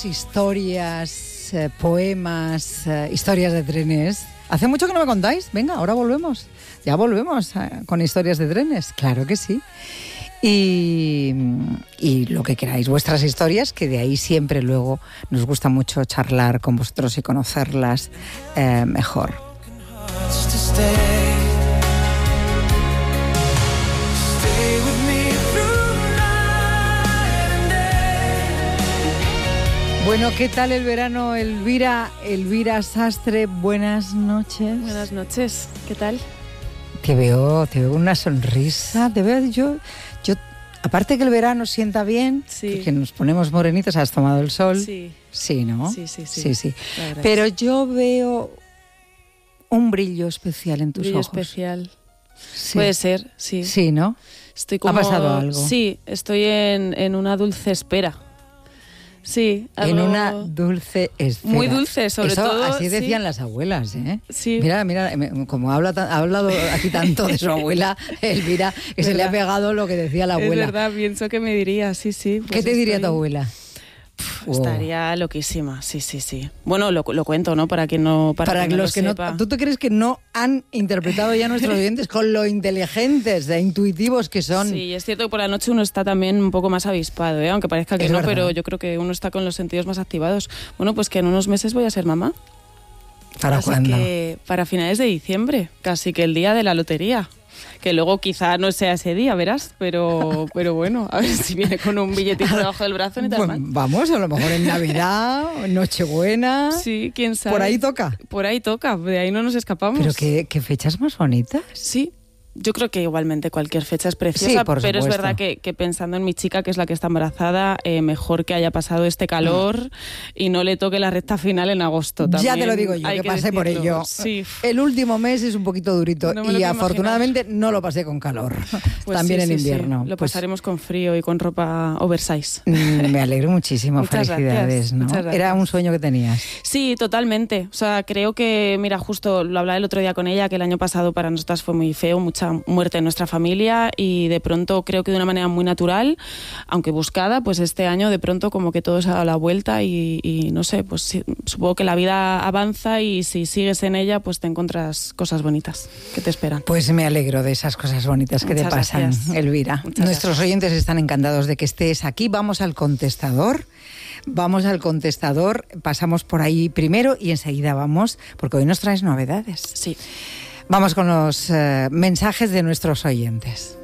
libros, historias, poemas, historias de trenes. Hace mucho que no me contáis. Venga, ahora volvemos. Ya volvemos con historias de trenes. Claro que sí. Y lo que queráis, vuestras historias, que de ahí siempre luego nos gusta mucho charlar con vosotros y conocerlas mejor. Bueno, ¿qué tal el verano, Elvira? Elvira Sastre, buenas noches. Buenas noches, ¿qué tal? Te veo una sonrisa, te veo yo, aparte que el verano sienta bien, sí. Porque nos ponemos morenitos, has tomado el sol. Sí. Sí, ¿no? Sí. Pero yo veo un brillo especial en tus ojos. Brillo especial. Sí. Puede ser, sí. Sí, ¿no? Estoy como, ¿ha pasado algo? Sí, estoy en una dulce espera. Sí, algo... En una dulce espera. Muy dulce, sobre eso, todo. Así decían sí. las abuelas, ¿eh? Sí. Mira, como ha hablado aquí tanto de su abuela, Elvira, que se le ha pegado lo que decía la abuela. Es verdad, pienso que me diría, sí. Pues ¿qué te diría tu abuela? Estaría loquísima, sí. Bueno, lo cuento, ¿no? Para quien no... Para que los que sepa. no... ¿Tú te crees que no han interpretado ya nuestros oyentes con lo inteligentes e intuitivos que son? Sí, es cierto que por la noche uno está también un poco más avispado, ¿eh? Aunque parezca que es no, verdad. Pero yo creo que uno está con los sentidos más activados. Bueno, pues que en unos meses voy a ser mamá. ¿Para cuándo? Que para finales de diciembre, casi que el día de la lotería. Que luego quizá no sea ese día, verás, pero bueno, a ver si viene con un billetito debajo del brazo ni tal mal. Vamos, a lo mejor en Navidad, en Nochebuena. Sí, quién sabe. ¿Por ahí toca? Por ahí toca, de ahí no nos escapamos. Pero qué fechas más bonitas. Sí. Yo creo que igualmente cualquier fecha es preciosa, sí, por pero supuesto. Es verdad que pensando en mi chica, que es la que está embarazada, mejor que haya pasado este calor y no le toque la recta final en agosto. También ya te lo digo yo, que pasé decirlo. por ello. Sí. El último mes es un poquito durito y afortunadamente imaginar. No lo pasé con calor, pues también sí, en invierno. Sí. Lo pasaremos con frío y con ropa oversize. Me alegro muchísimo, muchas felicidades. Gracias, ¿no? muchas gracias. Era un sueño que tenías. Sí, totalmente. O sea, creo que, mira, justo lo hablaba el otro día con ella, que el año pasado para nosotras fue muy feo, mucha muerte en nuestra familia y de pronto creo que de una manera muy natural, aunque buscada, pues este año de pronto como que todo se ha dado la vuelta y no sé, pues sí, supongo que la vida avanza y si sigues en ella pues te encuentras cosas bonitas que te esperan. Pues me alegro de esas cosas bonitas que te pasan, gracias. Elvira. Muchas Nuestros gracias. oyentes están encantados de que estés aquí. Vamos al contestador, pasamos por ahí primero y enseguida vamos, porque hoy nos traes novedades. Sí. Vamos con los mensajes de nuestros oyentes.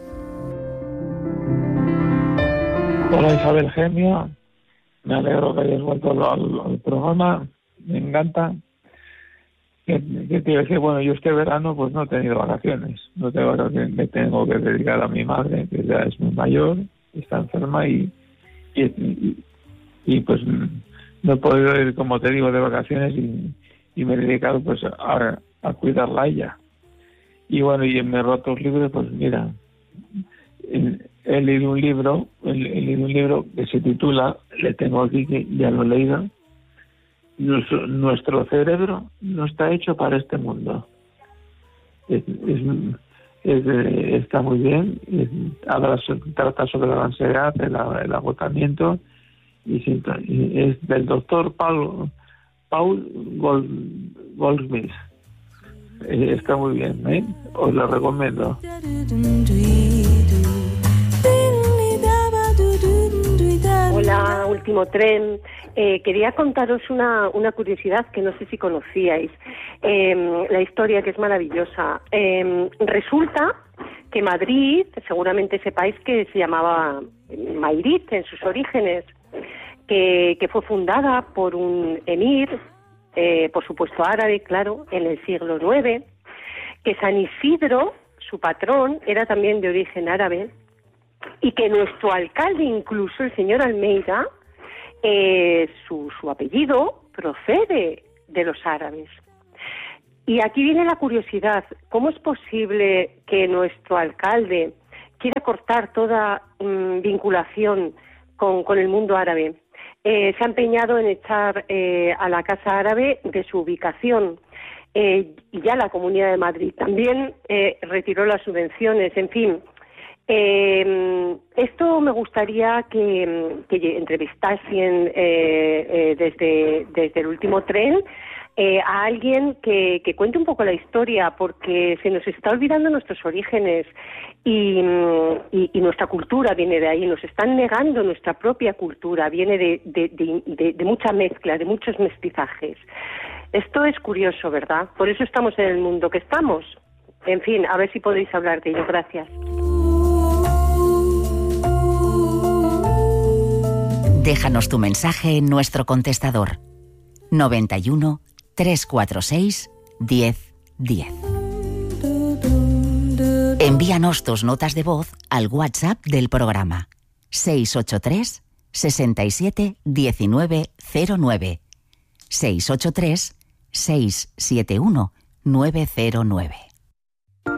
Hola Isabel Gemio, me alegro que hayas vuelto al programa, me encanta. ¿Qué te iba a decir? Bueno, yo este verano pues no he tenido vacaciones, me tengo que dedicar a mi madre, que ya es muy mayor, está enferma y pues no he podido ir, como te digo, de vacaciones y me he dedicado pues a cuidarla a ella. Y bueno, y en mis ratos libres, pues mira, he leído un libro que se titula, le tengo aquí que ya lo he leído, Nuestro cerebro no está hecho para este mundo. Está muy bien, trata sobre la ansiedad, el agotamiento, y es del doctor Paul Goldsmith. Está muy bien, ¿eh? Os lo recomiendo. Hola, Último Tren. Quería contaros una curiosidad que no sé si conocíais. La historia, que es maravillosa. Resulta que Madrid, seguramente sepáis que se llamaba Mairit en sus orígenes, que fue fundada por un emir, por supuesto árabe, claro, en el siglo IX, que San Isidro, su patrón, era también de origen árabe, y que nuestro alcalde, incluso el señor Almeida, su apellido procede de los árabes. Y aquí viene la curiosidad, ¿cómo es posible que nuestro alcalde quiera cortar toda vinculación con el mundo árabe? Se ha empeñado en echar a la Casa Árabe de su ubicación, y ya la Comunidad de Madrid también retiró las subvenciones, en fin. Esto me gustaría que entrevistasen desde el último tren a alguien que cuente un poco la historia, porque se nos está olvidando nuestros orígenes y nuestra cultura viene de ahí. Nos están negando nuestra propia cultura, viene de mucha mezcla, de muchos mestizajes. Esto es curioso, ¿verdad? Por eso estamos en el mundo que estamos. En fin, a ver si podéis hablar de ello. Gracias. Déjanos tu mensaje en nuestro contestador 91 346 1010. Envíanos tus notas de voz al WhatsApp del programa 683 67 19 09 683 671 909.